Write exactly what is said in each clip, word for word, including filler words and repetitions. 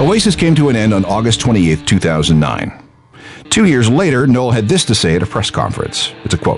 Oasis came to an end on August twenty-eighth, two thousand nine. Two years later, Noel had this to say at a press conference. It's a quote.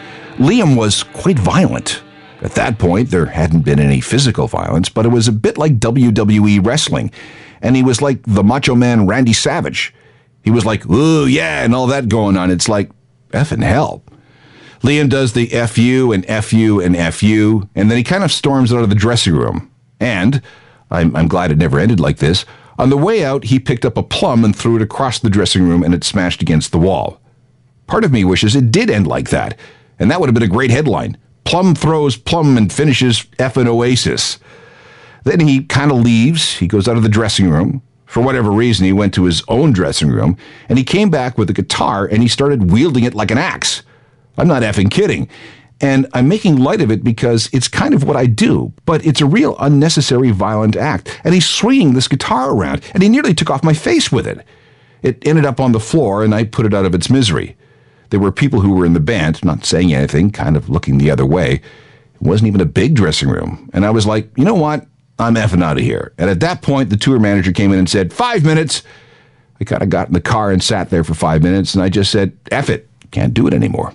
Liam was quite violent. At that point, there hadn't been any physical violence, but it was a bit like W W E wrestling, and he was like the Macho Man Randy Savage. He was like, ooh, yeah, and all that going on. It's like, effing hell. Liam does the F you and F you and F you, and then he kind of storms out of the dressing room. And, I'm, I'm glad it never ended like this, on the way out, he picked up a plum and threw it across the dressing room, and it smashed against the wall. Part of me wishes it did end like that, and that would have been a great headline. Plum throws plum and finishes effing Oasis. Then he kind of leaves. He goes out of the dressing room. For whatever reason, he went to his own dressing room, and he came back with a guitar, and he started wielding it like an axe. I'm not effing kidding. And I'm making light of it because it's kind of what I do, but it's a real unnecessary violent act. And he's swinging this guitar around, and he nearly took off my face with it. It ended up on the floor, and I put it out of its misery. There were people who were in the band, not saying anything, kind of looking the other way. It wasn't even a big dressing room. And I was like, you know what? I'm effing out of here. And at that point, the tour manager came in and said, five minutes. I kind of got in the car and sat there for five minutes, and I just said, F it. Can't do it anymore.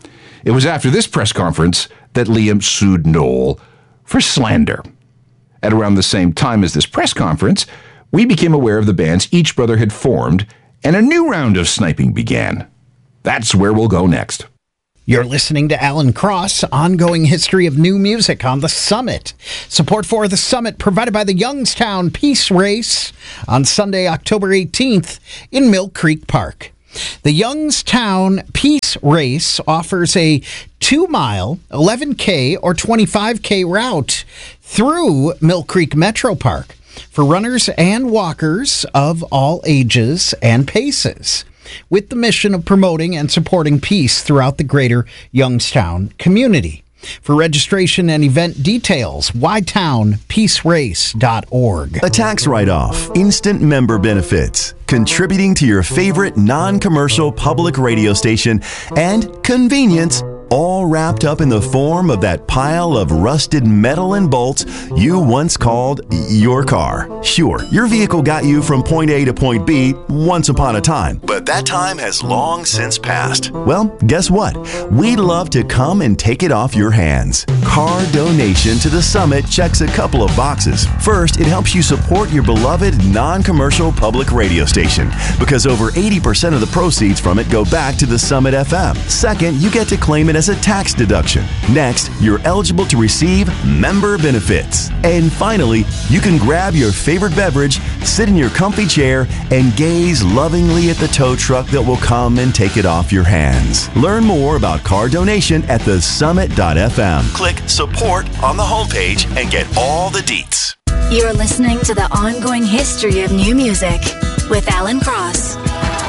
It was after this press conference that Liam sued Noel for slander. At around the same time as this press conference, we became aware of the bands each brother had formed, and a new round of sniping began. That's where we'll go next. You're listening to Alan Cross, Ongoing History of New Music on The Summit. Support for The Summit provided by the Youngstown Peace Race on Sunday, October eighteenth in Mill Creek Park. The Youngstown Peace Race offers a two-mile, eleven K or twenty-five K route through Mill Creek Metro Park for runners and walkers of all ages and paces, with the mission of promoting and supporting peace throughout the greater Youngstown community. For registration and event details, y town peace race dot org. A tax write-off, instant member benefits, contributing to your favorite non-commercial public radio station, and convenience, all wrapped up in the form of that pile of rusted metal and bolts you once called your car. Sure, your vehicle got you from point A to point B once upon a time, but that time has long since passed. Well, guess what? We'd love to come and take it off your hands. Car donation to the Summit checks a couple of boxes. First, it helps you support your beloved non-commercial public radio station, because over eighty percent of the proceeds from it go back to the Summit F M. Second, you get to claim it as a tax deduction. Next, you're eligible to receive member benefits. And finally, you can grab your favorite beverage, sit in your comfy chair, and gaze lovingly at the tow truck that will come and take it off your hands. Learn more about car donation at the summit dot f m. Click support on the homepage and get all the deets. You're listening to the Ongoing History of New Music with Alan Cross.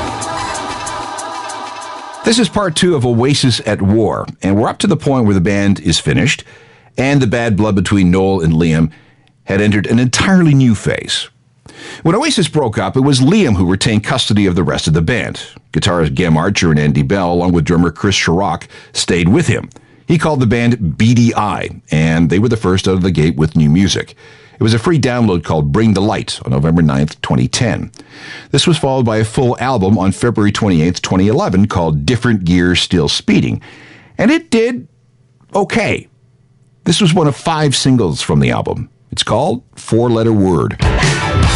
This is part two of Oasis at War, and we're up to the point where the band is finished, and the bad blood between Noel and Liam had entered an entirely new phase. When Oasis broke up, it was Liam who retained custody of the rest of the band. Guitarist Gem Archer and Andy Bell, along with drummer Chris Sharrock, stayed with him. He called the band B D I, and they were the first out of the gate with new music. It was a free download called Bring the Light on November ninth, twenty ten. This was followed by a full album on February twenty-eighth, twenty eleven called Different Gears Still Speeding. And it did okay. This was one of five singles from the album. It's called Four Letter Word.